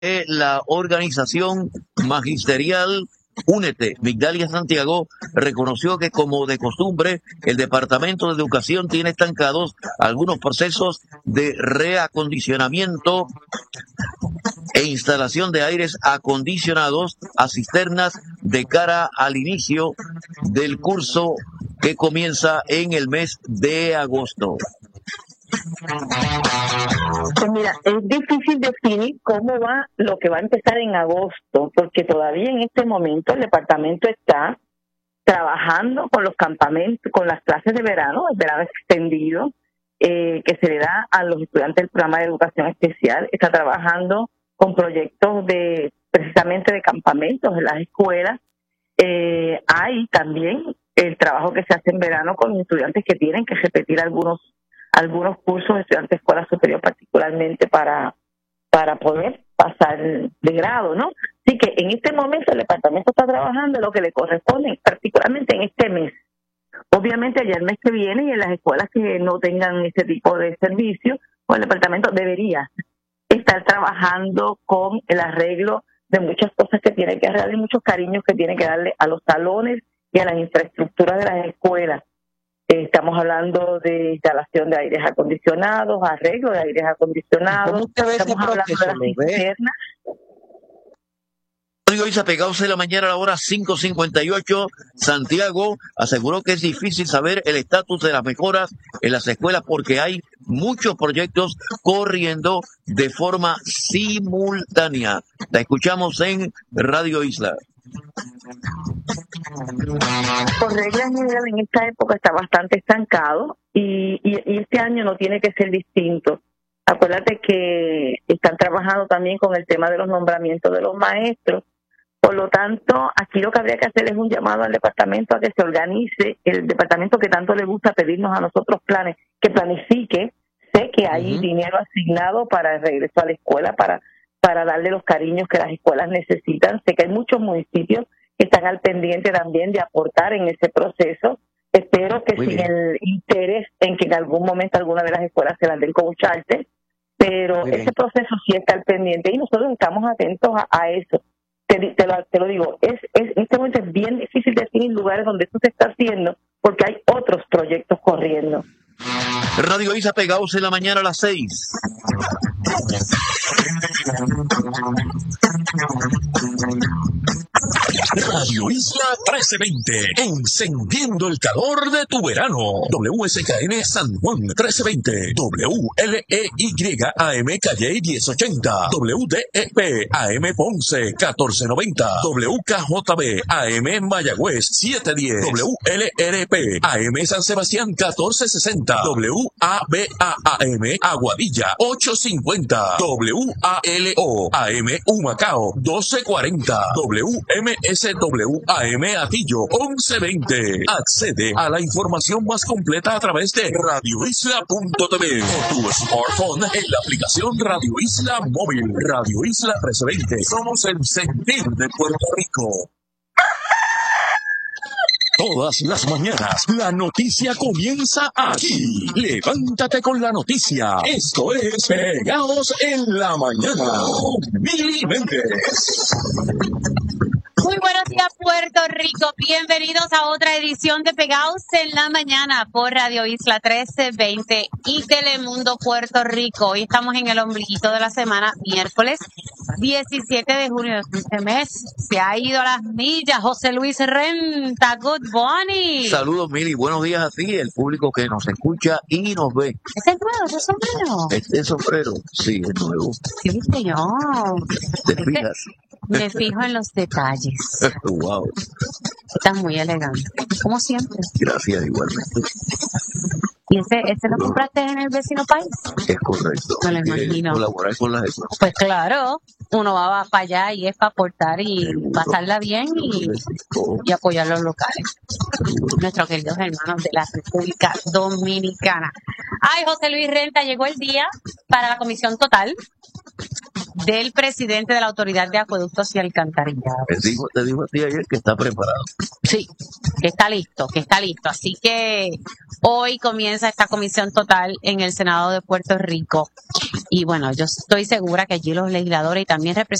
La organización magisterial Únete, Migdalia Santiago, reconoció que, como de costumbre, el Departamento de Educación tiene estancados algunos procesos de reacondicionamiento e instalación de aires acondicionados a cisternas de cara al inicio del curso que comienza en el mes de agosto. Pues mira, es difícil definir cómo va lo que va a empezar en agosto, porque todavía en este momento el departamento está trabajando con los campamentos, con las clases de verano, el verano extendido, que se le da a los estudiantes del programa de educación especial. Está trabajando con proyectos precisamente de campamentos en las escuelas. Hay también el trabajo que se hace en verano con estudiantes que tienen que repetir algunos cursos de estudiantes de escuela superior, particularmente para poder pasar de grado, ¿no? Así que en este momento el departamento está trabajando lo que le corresponde, particularmente en este mes. Obviamente ya el mes que viene y en las escuelas que no tengan ese tipo de servicio, pues el departamento debería estar trabajando con el arreglo de muchas cosas que tiene que arreglar y muchos cariños que tiene que darle a los salones y a las infraestructuras de las escuelas. Estamos hablando de instalación de aires acondicionados, arreglo de aires acondicionados. ¿Cómo usted ve ese Estamos hablando proceso? de las cisternas. Radio Isla Pegados de la mañana a la hora 5:58. Santiago aseguró que es difícil saber el estatus de las mejoras en las escuelas porque hay muchos proyectos corriendo de forma simultánea. La escuchamos en Radio Isla. Por regla general, en esta época está bastante estancado y este año no tiene que ser distinto. Acuérdate que están trabajando también con el tema de los nombramientos de los maestros. Por lo tanto, aquí lo que habría que hacer es un llamado al departamento a que se organice, el departamento que tanto le gusta pedirnos a nosotros planes, que planifique. Sé que hay dinero asignado para el regreso a la escuela, para darle los cariños que las escuelas necesitan. Sé que hay muchos municipios que están al pendiente también de aportar en ese proceso. Espero que sin el interés en que en algún momento alguna de las escuelas se las den como charter, pero ese proceso sí está al pendiente y nosotros estamos atentos a eso. Te lo digo, en este momento es bien difícil definir lugares donde esto se está haciendo porque hay otros proyectos corriendo. Radio Isla Pegados en la mañana a las 6. Radio Isla 1320, encendiendo el calor de tu verano. WSKN San Juan 1320, WLEY AM Calle 1080, WDEP AM Ponce 1490, WKJB AM Mayagüez 710, WLRP AM San Sebastián 1460, WABA AM Aguadilla 850, WALO AM Humacao 1240, WMSW AM Atillo 1120. Accede a la información más completa a través de radioisla.tv o tu smartphone en la aplicación Radio Isla Móvil. Radio Isla 1320. Somos el sentir de Puerto Rico. Todas las mañanas, la noticia comienza aquí. Levántate con la noticia. Esto es Pegados en la Mañana. Mili Méndez. Muy buenos días, Puerto Rico. Bienvenidos a otra edición de Pegados en la Mañana por Radio Isla 1320 y Telemundo Puerto Rico. Hoy estamos en el ombliguito de la semana, miércoles 17 de junio de este mes. Se ha ido a las millas José Luis Renta. Good morning. Saludos, Mili. Buenos días a ti, el público que nos escucha y nos ve. ¿Ese es nuevo? ¿Ese sombrero? Este sombrero, sí, es nuevo. Sí, viste yo. ¿Te fijas? Me fijo en los detalles. Wow. Estás muy elegante, como siempre. Gracias, igualmente. ¿Y ese lo compraste en el vecino país? Es correcto. Me lo imagino. Colaborar con las escuelas. Pues claro, uno va para allá y es para aportar y pasarla bien y apoyar los locales. Nuestros queridos hermanos de la República Dominicana. Ay, José Luis Renta, llegó el día para la comisión total del presidente de la Autoridad de Acueductos y Alcantarillados. Te digo a ti ayer que está preparado. Sí, que está listo. Así que hoy comienza esta comisión total en el Senado de Puerto Rico. Y bueno, yo estoy segura que allí los legisladores y también representantes